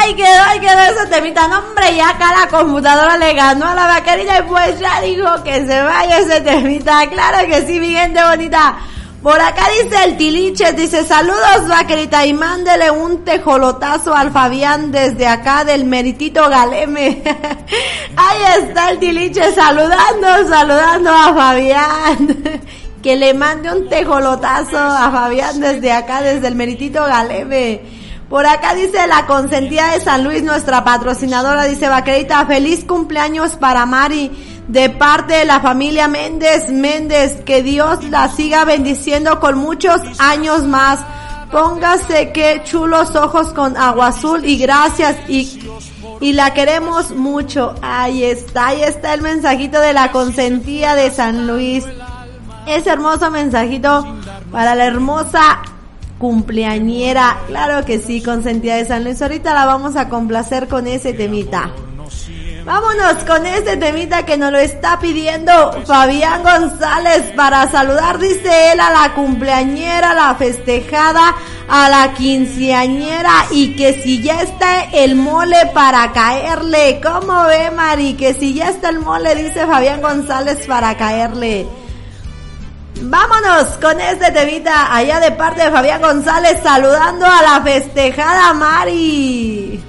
Ahí quedó ese temita. No, hombre, ya acá la computadora le ganó a la vaquerita y pues ya dijo que se vaya ese temita. Claro que sí, mi gente bonita. Por acá dice el Tiliches, dice, saludos vaquerita y mándele un tejolotazo al Fabián desde acá del Meritito Galeme. Ahí está el Tiliches saludando a Fabián. Que le mande un tejolotazo a Fabián desde acá, desde el Meritito Galeme. Por acá dice la consentida de San Luis, nuestra patrocinadora, dice, vaquerita, feliz cumpleaños para Mari. De parte de la familia Méndez, que Dios la siga bendiciendo con muchos años más. Póngase que chulos ojos con agua azul y gracias y la queremos mucho. Ahí está el mensajito de la consentida de San Luis. Ese hermoso mensajito para la hermosa cumpleañera. Claro que sí, consentida de San Luis. Ahorita la vamos a complacer con ese temita. Vámonos con este temita que nos lo está pidiendo Fabián González para saludar, dice él, a la cumpleañera, a la festejada, a la quinceañera y que si ya está el mole para caerle. ¿Cómo ve, Mari? Que si ya está el mole, dice Fabián González, para caerle. Vámonos con este temita allá de parte de Fabián González saludando a la festejada Mari.